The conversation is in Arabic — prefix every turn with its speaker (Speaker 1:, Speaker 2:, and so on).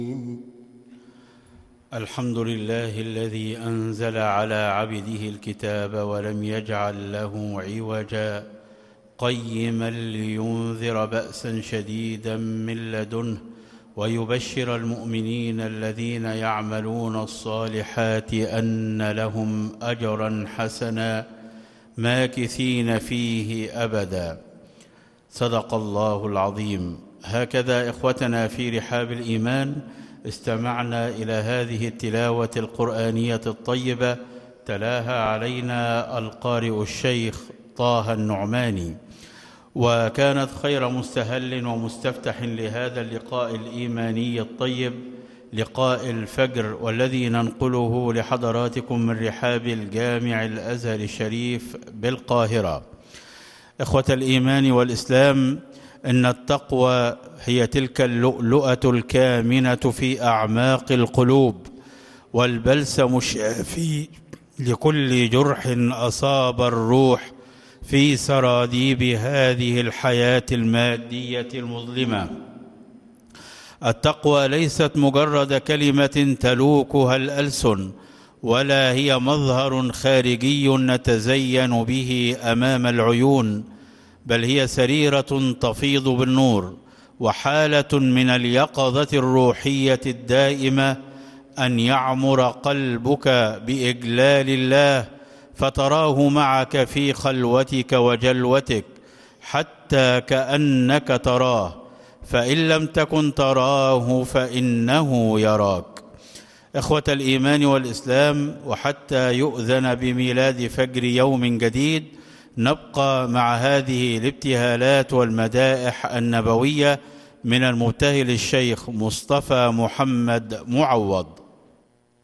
Speaker 1: الحمد لله الذي أنزل على عبده الكتاب ولم يجعل له عوجا قيما لينذر بأسا شديدا من لدنه ويبشر المؤمنين الذين يعملون الصالحات أن لهم أجرا حسنا ماكثين فيه أبدا. صدق الله العظيم. هكذا إخوتنا في رحاب الإيمان استمعنا إلى هذه التلاوة القرآنية الطيبة تلاها علينا القارئ الشيخ طه النعماني، وكانت خير مستهل ومستفتح لهذا اللقاء الإيماني الطيب، لقاء الفجر، والذي ننقله لحضراتكم من رحاب الجامع الأزهر الشريف بالقاهرة. إخوة الإيمان والإسلام، إن التقوى هي تلك اللؤلؤة الكامنة في أعماق القلوب، والبلسم الشافي لكل جرح أصاب الروح في سراديب هذه الحياة المادية المظلمة. التقوى ليست مجرد كلمة تلوكها الألسن، ولا هي مظهر خارجي نتزين به أمام العيون، بل هي سريرة تفيض بالنور، وحالة من اليقظة الروحية الدائمة، أن يعمر قلبك بإجلال الله فتراه معك في خلوتك وجلوتك حتى كأنك تراه، فإن لم تكن تراه فإنه يراك. إخوة الإيمان والإسلام، وحتى يؤذن بميلاد فجر يوم جديد نبقى مع هذه الابتهالات والمدائح النبوية من المبتهل الشيخ مصطفى محمد معوض.